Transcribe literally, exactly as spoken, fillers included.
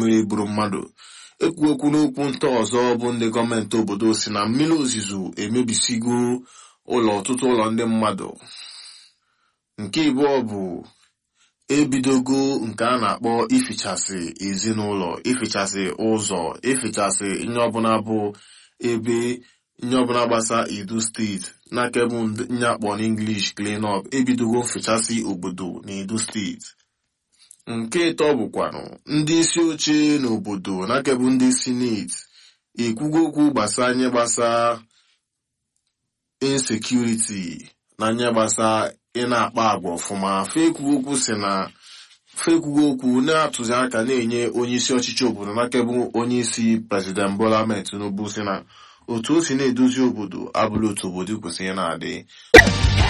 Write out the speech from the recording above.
mmiri gburu mmadụ. Ekwu okwu n'okwu nta ọzọ bụ ndị gọọmenti obodo si na mmiri ozuzo emebisigo ụlọ ọtụtụ ụlọ ndị mmadụ. Nke ịbụọ bụ ebidogo nke a na-akpọ ifichasị ezinụlọ, ifichasị ụzọ, ifichasị ihe ọbụla bụ ebe ihe ọbụla gbasa Edo steeti n'aka bụ nye akpọ n'English clean up, ebidogo mfichasị obodo na Edo steeti. Nke ịtọ bụkwanụ ndị isi oche n'obodo n'aka bụ ndị sineti ekwugo okwu gbasa nye gbasa insecurity na nye gbasa ị na-akpa agwa ọfụma. Fekwugo okwu si na fekwugo okwu na-atụzi aka na-enye onye isi ọchịchị obodo n'aka bụ onye isi President Bola Ahmed Tinubu si na otu o si na-edozi obodo abụrụ otu obodo kwesịrị na-adị.